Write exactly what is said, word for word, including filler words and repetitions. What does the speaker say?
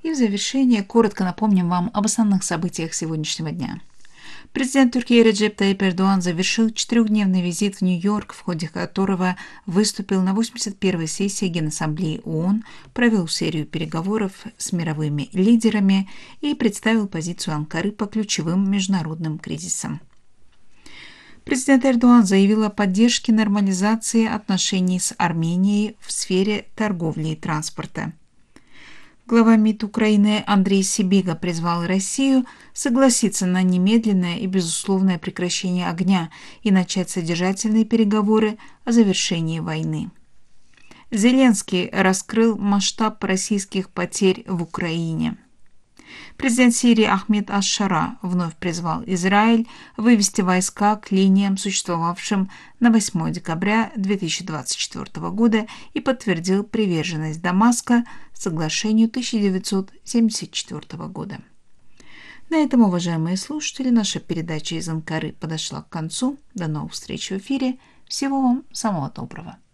И в завершение коротко напомним вам об основных событиях сегодняшнего дня. Президент Турции Реджеп Тайип Эрдоған завершил четырехдневный визит в Нью-Йорк, в ходе которого выступил на восемьдесят первой сессии Генассамблеи ООН, провел серию переговоров с мировыми лидерами и представил позицию Анкары по ключевым международным кризисам. Президент Эрдоған заявил о поддержке нормализации отношений с Арменией в сфере торговли и транспорта. Глава МИД Украины Андрей Сибига призвал Россию согласиться на немедленное и безусловное прекращение огня и начать содержательные переговоры о завершении войны. Зеленский раскрыл масштаб российских потерь в Украине. Президент Сирии Ахмед аш-Шара вновь призвал Израиль вывести войска к линиям, существовавшим на восьмое декабря две тысячи двадцать четвёртого года, и подтвердил приверженность Дамаска соглашению тысяча девятьсот семьдесят четвёртого года. На этом, уважаемые слушатели, наша передача из Анкары подошла к концу. До новых встреч в эфире. Всего вам самого доброго.